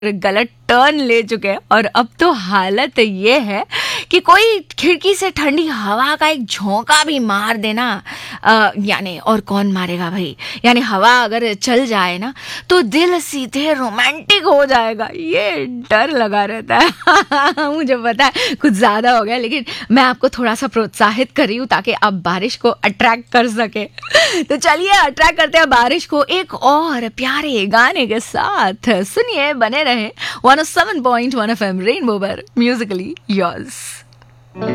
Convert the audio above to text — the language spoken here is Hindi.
गलत टर्न ले चुके हैं और अब तो हालत ये है कि कोई खिड़की से ठंडी हवा का एक झोंका भी मार देना, यानी और कौन मारेगा भाई, यानी हवा अगर चल जाए ना तो दिल सीधे रोमांटिक हो जाएगा, ये डर लगा रहता है। मुझे पता है कुछ ज्यादा हो गया, लेकिन मैं आपको थोड़ा सा प्रोत्साहित कर रही हूँ ताकि आप बारिश को अट्रैक्ट कर सके। तो चलिए अट्रैक्ट करते हैं बारिश को एक और प्यारे गाने के साथ। सुनिए, बने रहे 107.1 FM रेनबो पर, म्यूजिकली योर्स।